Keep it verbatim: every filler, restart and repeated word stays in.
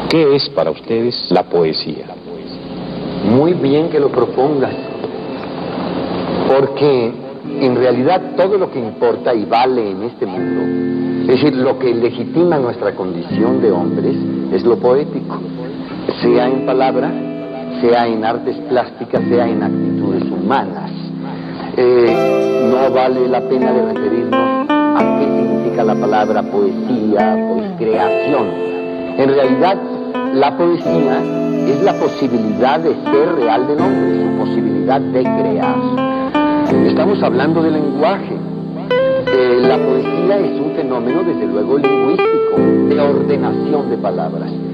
¿Qué es para ustedes la poesía? Muy bien que lo propongas, porque en realidad todo lo que importa y vale en este mundo, es decir, lo que legitima nuestra condición de hombres, es lo poético, sea en palabra, sea en artes plásticas, sea en actitudes humanas. Eh, no vale la pena de referirnos a qué significa la palabra poesía, pues creación. En realidad, la poesía es la posibilidad de ser real del hombre, su posibilidad de crear. Estamos hablando de lenguaje. Eh, la poesía es un fenómeno, desde luego, lingüístico, de ordenación de palabras.